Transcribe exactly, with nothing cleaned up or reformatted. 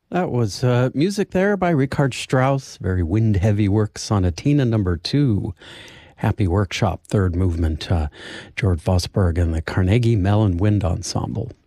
That was uh, music there by Richard Strauss, very wind-heavy work, Sonatina number two, Happy Workshop, third movement, uh, George Vosberg and the Carnegie Mellon Wind Ensemble.